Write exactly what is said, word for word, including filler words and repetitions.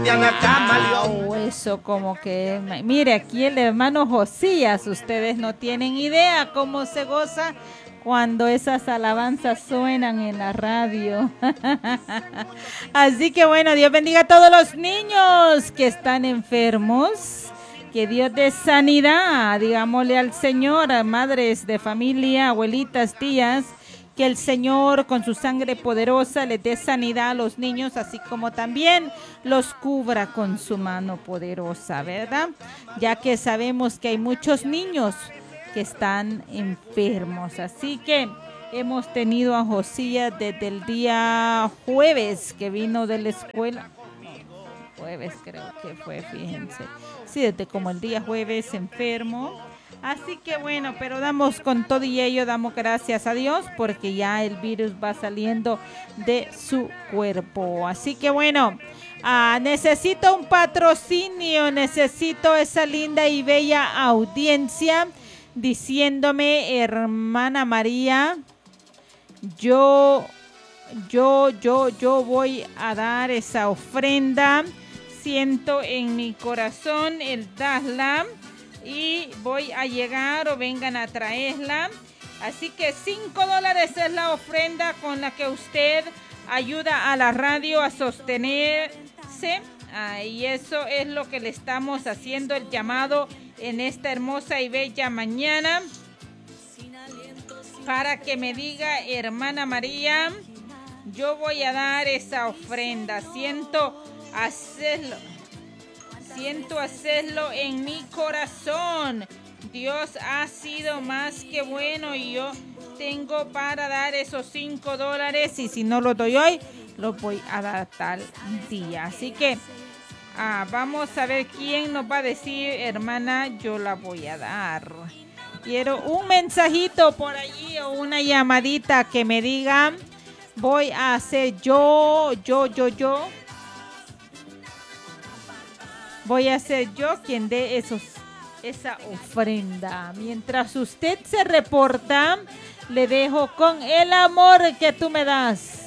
Wow, eso como que, mire, aquí el hermano Josías, ustedes no tienen idea cómo se goza cuando esas alabanzas suenan en la radio. Así que bueno, Dios bendiga a todos los niños que están enfermos. Que Dios dé sanidad, digámosle al Señor, a madres de familia, abuelitas, tías, que el Señor con su sangre poderosa les dé sanidad a los niños, así como también los cubra con su mano poderosa, ¿verdad? Ya que sabemos que hay muchos niños que están enfermos, así que hemos tenido a Josías desde el día jueves que vino de la escuela. Jueves creo que fue, fíjense. Sí, desde como el día jueves enfermo. Así que bueno, pero damos con todo y ello, damos gracias a Dios porque ya el virus va saliendo de su cuerpo. Así que bueno, ah, necesito un patrocinio, necesito esa linda y bella audiencia diciéndome, hermana María, yo, yo, yo, yo voy a dar esa ofrenda. Siento en mi corazón el darla y voy a llegar o vengan a traerla. Así que cinco dólares es la ofrenda con la que usted ayuda a la radio a sostenerse. Ah, y eso es lo que le estamos haciendo el llamado en esta hermosa y bella mañana. Para que me diga, hermana María, yo voy a dar esa ofrenda. Siento hacerlo. Siento hacerlo en mi corazón. Dios ha sido más que bueno y yo tengo para dar esos cinco dólares y si no lo doy hoy, lo voy a dar tal día. Así que ah, vamos a ver quién nos va a decir, hermana, yo la voy a dar. Quiero un mensajito por allí o una llamadita que me digan, voy a hacer yo, yo, yo, yo. Voy a ser yo quien dé esos, esa ofrenda. Mientras usted se reporta, le dejo con el amor que tú me das.